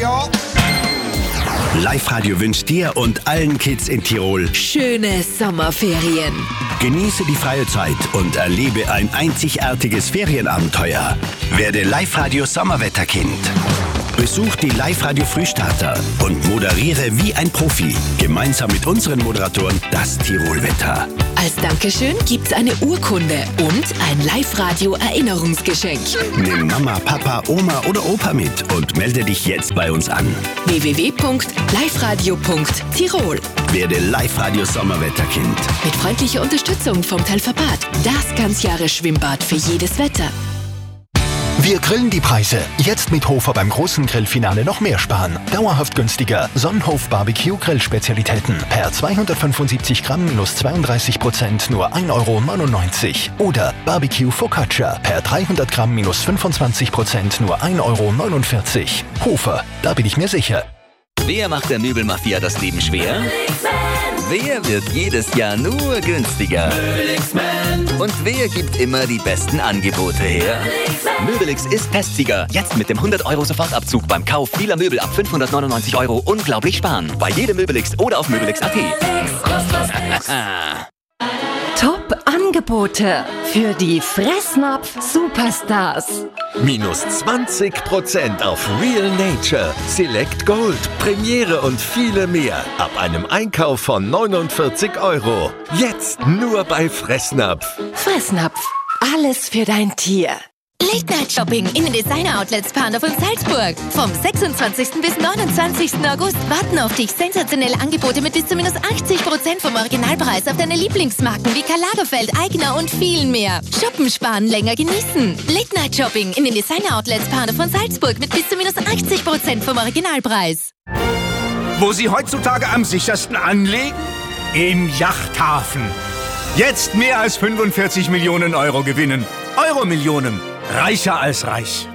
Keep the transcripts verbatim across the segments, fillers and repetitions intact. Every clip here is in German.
ja. Live-Radio wünscht dir und allen Kids in Tirol schöne Sommerferien. Genieße die freie Zeit und erlebe ein einzigartiges Ferienabenteuer. Werde Live-Radio Sommerwetterkind. Besuch die Live-Radio Frühstarter und moderiere wie ein Profi. Gemeinsam mit unseren Moderatoren das Tirolwetter. Als Dankeschön gibt's eine Urkunde und ein Live-Radio-Erinnerungsgeschenk. Nimm Mama, Papa, Oma oder Opa mit und melde dich jetzt bei uns an. w w w punkt live radio punkt tirol. Werde Live-Radio Sommerwetterkind. Mit freundlicher Unterstützung vom Telferbad. Das Ganzjahres-Schwimmbad für jedes Wetter. Wir grillen die Preise. Jetzt mit Hofer beim großen Grillfinale noch mehr sparen. Dauerhaft günstiger. Sonnenhof Barbecue Grillspezialitäten. Per zweihundertfünfundsiebzig Gramm minus zweiunddreißig Prozent nur ein Euro neunundneunzig. Oder Barbecue Focaccia. Per dreihundert Gramm minus fünfundzwanzig Prozent nur ein Euro neunundvierzig. Hofer, da bin ich mir sicher. Wer macht der Möbelmafia das Leben schwer? Wer wird jedes Jahr nur günstiger? Und wer gibt immer die besten Angebote her? Möbelix ist Testsieger. Jetzt mit dem hundert Euro Sofortabzug beim Kauf vieler Möbel ab fünfhundertneunundneunzig Euro unglaublich sparen. Bei jedem Möbelix oder auf möbelix punkt at. Top-Angebote für die Fressnapf-Superstars. Minus zwanzig Prozent auf Real Nature, Select Gold, Premiere und viele mehr. Ab einem Einkauf von neunundvierzig Euro. Jetzt nur bei Fressnapf. Fressnapf, alles für dein Tier. Late-Night-Shopping in den Designer-Outlets Pandorf und Salzburg. Vom sechsundzwanzigsten bis neunundzwanzigsten August warten auf dich sensationelle Angebote mit bis zu minus achtzig Prozent vom Originalpreis auf deine Lieblingsmarken wie Karl Lagerfeld, Aigner und viel mehr. Shoppen, sparen, länger genießen. Late-Night-Shopping in den Designer-Outlets Pandorf und Salzburg mit bis zu minus achtzig Prozent vom Originalpreis. Wo Sie heutzutage am sichersten anlegen? Im Yachthafen. Jetzt mehr als fünfundvierzig Millionen Euro gewinnen. Euro-Millionen. Reicher als reich.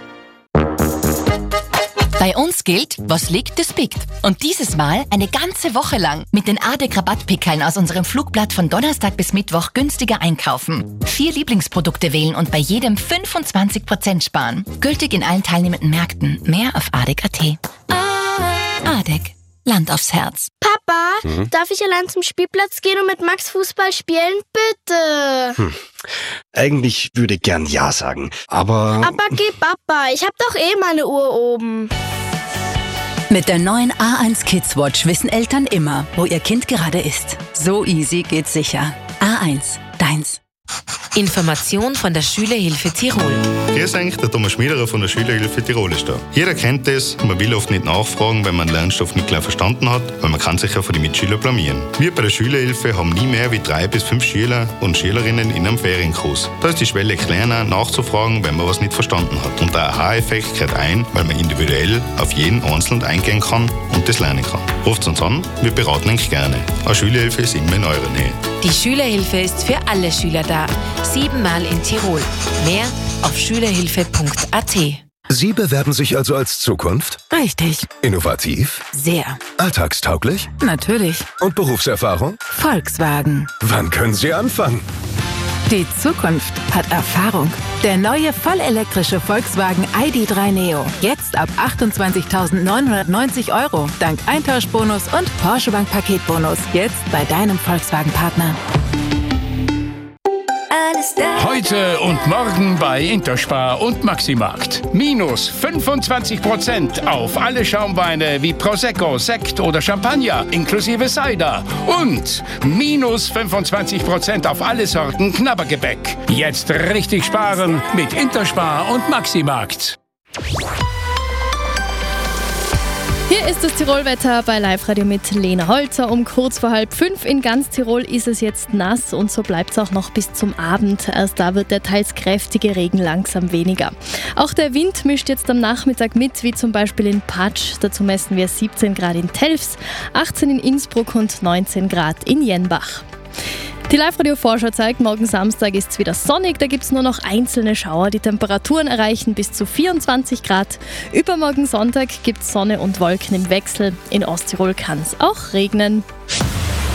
Bei uns gilt, was liegt, das biegt. Und dieses Mal eine ganze Woche lang mit den A D E C-Rabattpickeln aus unserem Flugblatt von Donnerstag bis Mittwoch günstiger einkaufen. Vier Lieblingsprodukte wählen und bei jedem fünfundzwanzig Prozent sparen. Gültig in allen teilnehmenden Märkten. Mehr auf A D E C punkt at. A D E C. Land aufs Herz. Papa, hm? darf ich allein zum Spielplatz gehen und mit Max Fußball spielen? Bitte. Hm. Eigentlich würde ich gern Ja sagen, aber... Aber geh, Papa, ich hab doch eh meine Uhr oben. Mit der neuen A eins Kids Watch wissen Eltern immer, wo ihr Kind gerade ist. So easy geht's sicher. A eins, deins. Information von der Schülerhilfe Tirol. Grüß euch, der Thomas Schmiederer von der Schülerhilfe Tirol ist da. Jeder kennt das, man will oft nicht nachfragen, wenn man einen Lernstoff nicht gleich verstanden hat, weil man kann sich ja von den Mitschülern blamieren. Wir bei der Schülerhilfe haben nie mehr wie drei bis fünf Schüler und Schülerinnen in einem Ferienkurs. Da ist die Schwelle kleiner, nachzufragen, wenn man was nicht verstanden hat. Und der Aha-Effekt kehrt ein, weil man individuell auf jeden einzeln eingehen kann und das lernen kann. Ruft uns an, wir beraten euch gerne. Eine Schülerhilfe ist immer in eurer Nähe. Die Schülerhilfe ist für alle Schüler da. Siebenmal in Tirol. Mehr auf schülerhilfe punkt at. Sie bewerben sich also als Zukunft? Richtig. Innovativ? Sehr. Alltagstauglich? Natürlich. Und Berufserfahrung? Volkswagen. Wann können Sie anfangen? Die Zukunft hat Erfahrung. Der neue vollelektrische Volkswagen I D drei Neo. Jetzt ab achtundzwanzigtausendneunhundertneunzig Euro. Dank Eintauschbonus und Porsche Bank Paketbonus. Jetzt bei deinem Volkswagen-Partner. Heute und morgen bei Interspar und Maximarkt. Minus fünfundzwanzig Prozent auf alle Schaumweine wie Prosecco, Sekt oder Champagner inklusive Cider. Und minus fünfundzwanzig Prozent auf alle Sorten Knabbergebäck. Jetzt richtig sparen mit Interspar und Maximarkt. Hier ist das Tirolwetter bei Live-Radio mit Lena Holzer. Um kurz vor halb fünf in ganz Tirol ist es jetzt nass und so bleibt es auch noch bis zum Abend. Erst da wird der teils kräftige Regen langsam weniger. Auch der Wind mischt jetzt am Nachmittag mit, wie zum Beispiel in Patsch. Dazu messen wir siebzehn Grad in Telfs, achtzehn in Innsbruck und neunzehn Grad in Jenbach. Die Live-Radio-Vorschau zeigt, morgen Samstag ist es wieder sonnig, da gibt es nur noch einzelne Schauer. Die Temperaturen erreichen bis zu vierundzwanzig Grad. Übermorgen Sonntag gibt es Sonne und Wolken im Wechsel. In Osttirol kann es auch regnen.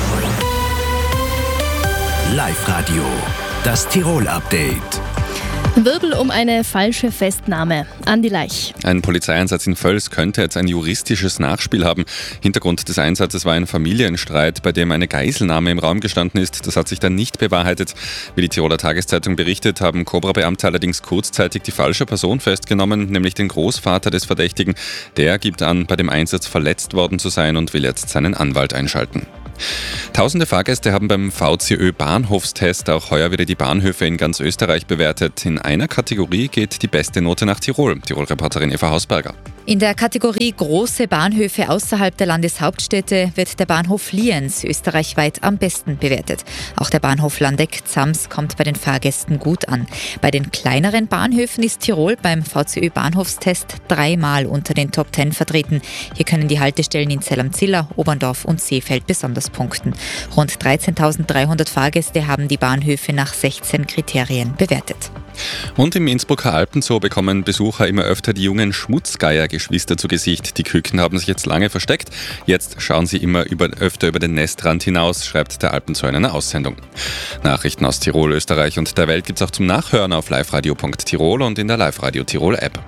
Live-Radio, das Tirol-Update. Wirbel um eine falsche Festnahme. Andi Leich. Ein Polizeieinsatz in Völs könnte jetzt ein juristisches Nachspiel haben. Hintergrund des Einsatzes war ein Familienstreit, bei dem eine Geiselnahme im Raum gestanden ist. Das hat sich dann nicht bewahrheitet. Wie die Tiroler Tageszeitung berichtet, haben Cobra-Beamte allerdings kurzzeitig die falsche Person festgenommen, nämlich den Großvater des Verdächtigen. Der gibt an, bei dem Einsatz verletzt worden zu sein und will jetzt seinen Anwalt einschalten. Tausende Fahrgäste haben beim V C Ö-Bahnhofstest auch heuer wieder die Bahnhöfe in ganz Österreich bewertet. In einer Kategorie geht die beste Note nach Tirol. Tirol-Reporterin Eva Hausberger. In der Kategorie Große Bahnhöfe außerhalb der Landeshauptstädte wird der Bahnhof Lienz österreichweit am besten bewertet. Auch der Bahnhof Landeck-Zams kommt bei den Fahrgästen gut an. Bei den kleineren Bahnhöfen ist Tirol beim V C Ö-Bahnhofstest dreimal unter den Top Ten vertreten. Hier können die Haltestellen in Zell am Ziller, Oberndorf und Seefeld besonders punkten. Rund dreizehntausenddreihundert Fahrgäste haben die Bahnhöfe nach sechzehn Kriterien bewertet. Und im Innsbrucker Alpenzoo bekommen Besucher immer öfter die jungen Schmutzgeier-Geschwister zu Gesicht. Die Küken haben sich jetzt lange versteckt. Jetzt schauen sie immer über, öfter über den Nestrand hinaus, schreibt der Alpenzoo in einer Aussendung. Nachrichten aus Tirol, Österreich und der Welt gibt's auch zum Nachhören auf liveradio punkt tirol und in der Live-Radio Tirol App.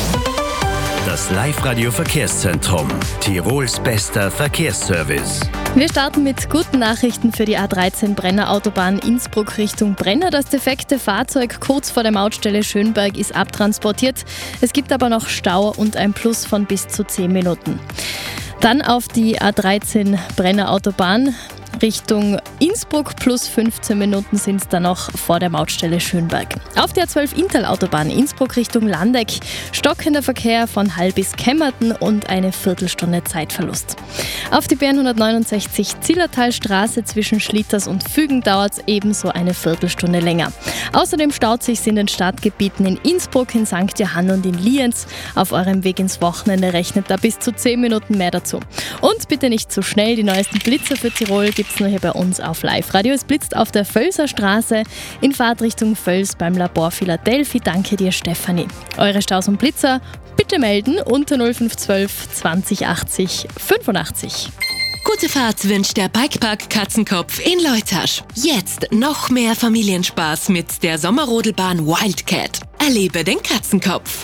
Das Live-Radio-Verkehrszentrum. Tirols bester Verkehrsservice. Wir starten mit guten Nachrichten für die A dreizehn Brenner Autobahn Innsbruck Richtung Brenner. Das defekte Fahrzeug kurz vor der Mautstelle Schönberg ist abtransportiert. Es gibt aber noch Stau und ein Plus von bis zu zehn Minuten. Dann auf die A dreizehn Brenner Autobahn Richtung Innsbruck, plus fünfzehn Minuten sind es dann noch vor der Mautstelle Schönberg. Auf der A zwölf Intal-Autobahn Innsbruck Richtung Landeck stockender Verkehr von Hall bis Kemmerten und eine Viertelstunde Zeitverlust. Auf die B hundertneunundsechzig Zillertalstraße zwischen Schlitters und Fügen dauert es ebenso eine Viertelstunde länger. Außerdem staut sich in den Stadtgebieten in Innsbruck, in Sankt Johann und in Lienz. Auf eurem Weg ins Wochenende rechnet da bis zu zehn Minuten mehr dazu. Und bitte nicht zu schnell, die neuesten Blitzer für Tirol gibt es nur hier bei uns auf Live-Radio. Es blitzt auf der Völser Straße in Fahrtrichtung Völs beim Labor Philadelphia. Danke dir, Stefanie. Eure Staus und Blitzer bitte melden unter null fünf eins zwei zwanzig achtzig fünfundachtzig. Gute Fahrt wünscht der Bikepark Katzenkopf in Leutasch. Jetzt noch mehr Familienspaß mit der Sommerrodelbahn Wildcat. Erlebe den Katzenkopf.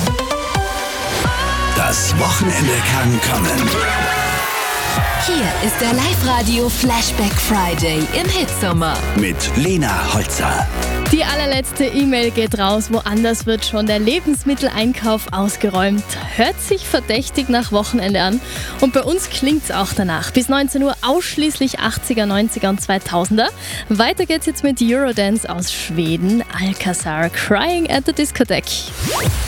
Das Wochenende kann kommen. Hier ist der Live-Radio Flashback Friday im Hitsommer. Mit Lena Holzer. Die allerletzte E-Mail geht raus. Woanders wird schon der Lebensmitteleinkauf ausgeräumt. Hört sich verdächtig nach Wochenende an. Und bei uns klingt's auch danach. Bis neunzehn Uhr ausschließlich achtziger, neunziger und zweitausender. Weiter geht's jetzt mit Eurodance aus Schweden. Alcazar, Crying at the Discotheque.